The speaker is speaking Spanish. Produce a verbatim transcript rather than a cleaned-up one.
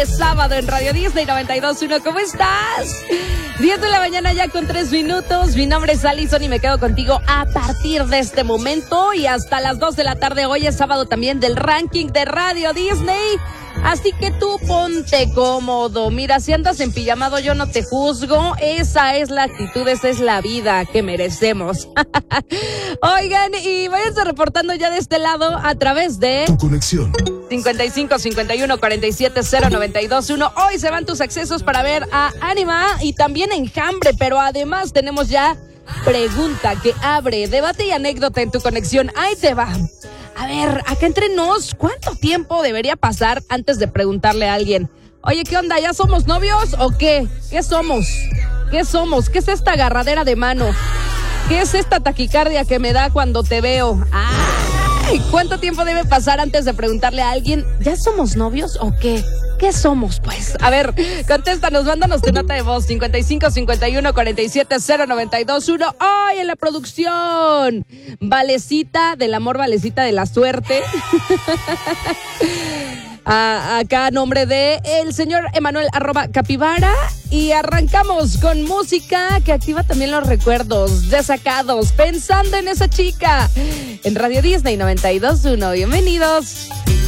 de sábado en Radio Disney noventa y dos punto uno. ¿Cómo estás? diez de la mañana ya con tres minutos. Mi nombre es Alison y me quedo contigo a partir de este momento y hasta las dos de la tarde. Hoy es sábado también del ranking de Radio Disney. Así que tú ponte cómodo. Mira, si andas en pijamado yo no te juzgo. Esa es la actitud, esa es la vida que merecemos. Oigan, y váyanse reportando ya de este lado a través de Tu conexión cincuenta y cinco, cincuenta y uno, cuarenta y siete, cero, noventa y dos, uno. Hoy se van tus accesos para ver a Anima y también Enjambre, pero además tenemos ya pregunta que abre debate y anécdota en tu conexión. Ahí te va. A ver, acá entre nos, ¿cuánto tiempo debería pasar antes de preguntarle a alguien? Oye, ¿qué onda? ¿Ya somos novios o qué? ¿Qué somos? ¿Qué somos? ¿Qué es esta agarradera de mano? ¿Qué es esta taquicardia que me da cuando te veo? ¡Ay! ¿Cuánto tiempo debe pasar antes de preguntarle a alguien, ¿ya somos novios o qué? ¿Qué somos, pues? A ver, contéstanos, mándanos tu nota de voz, cincuenta y cinco, cincuenta y uno, cuarenta y siete, cero, noventa y dos, uno. ¡Ay, en la producción! Valecita del amor, Valecita de la suerte. A, acá a nombre de el señor Emanuel arroba Capibara. Y arrancamos con música que activa también los recuerdos desacados, pensando en esa chica. En Radio Disney noventa y dos punto uno. Bienvenidos.